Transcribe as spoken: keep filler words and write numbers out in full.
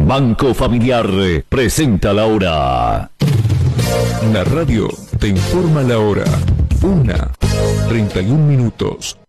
Banco Familiar presenta la hora. La radio te informa la hora. Una, treinta y un minutos.